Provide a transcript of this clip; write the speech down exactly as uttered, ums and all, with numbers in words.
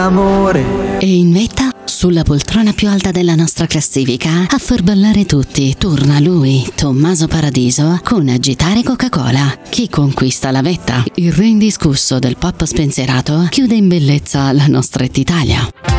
Amore. E in vetta, sulla poltrona più alta della nostra classifica, a far ballare tutti, torna lui, Tommaso Paradiso, con Agitare Coca-Cola. Chi conquista la vetta? Il re indiscusso del pop spensierato chiude in bellezza la nostra Italia.